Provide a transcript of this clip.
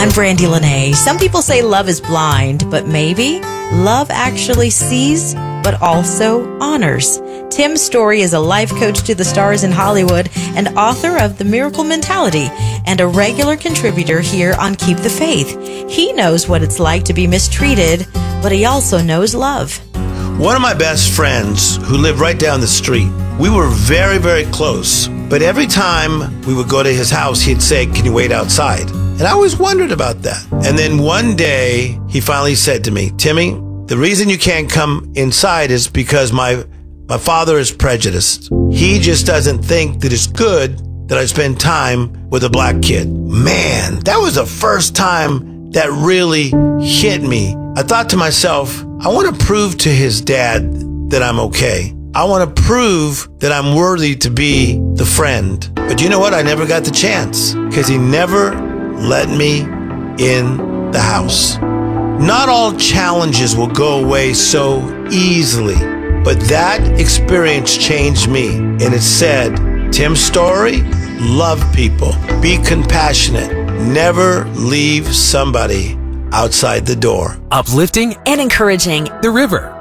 I'm Brandy Lene. Some people say love is blind, but maybe love actually sees, but also honors. Tim Storey is a life coach to the stars in Hollywood and author of The Miracle Mentality and a regular contributor here on Keep the Faith. He knows what it's like to be mistreated, but he also knows love. One of my best friends who lived right down the street, we were very, very close. But every time we would go to his house, he'd say, "Can you wait outside?" And I always wondered about that. And then one day, he finally said to me, "Timmy, the reason you can't come inside is because my father is prejudiced. He just doesn't think that it's good that I spend time with a black kid." Man, that was the first time that really hit me. I thought to myself, I want to prove to his dad that I'm okay. I want to prove that I'm worthy to be the friend. But you know what? I never got the chance because he never let me in the house. Not all challenges will go away so easily, but that experience changed me. And it said, Tim Storey, love people, be compassionate, never leave somebody outside the door. Uplifting And encouraging. The River.